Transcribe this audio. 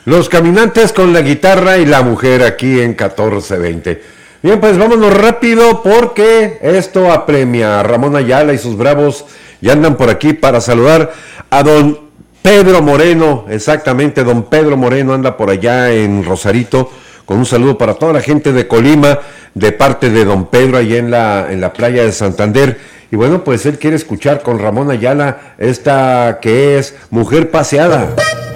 Los caminantes con la guitarra y la mujer aquí en 1420. Bien, pues vámonos rápido porque esto apremia. Ramón Ayala y sus bravos ya andan por aquí para saludar a don Pedro Moreno. Exactamente, don Pedro Moreno anda por allá en Rosarito, con un saludo para toda la gente de Colima, de parte de don Pedro, allá en la playa de Santander. Y bueno, pues él quiere escuchar con Ramón Ayala esta que es Mujer Paseada.